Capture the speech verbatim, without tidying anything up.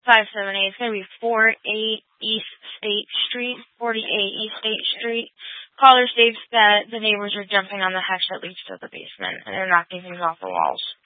five seven eight. It's going to be four eight East State Street, forty-eight East State Street. Caller states that the neighbors are jumping on the hatch that leads to the basement, and they're knocking things off the walls.